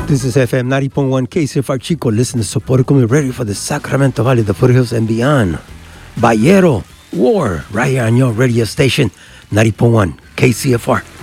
This is FM 90.1 KCFR Chico. Listen to Support. We're ready for the Sacramento Valley, the foothills, and beyond. Ballero War, right here on your radio station, 90.1 KCFR.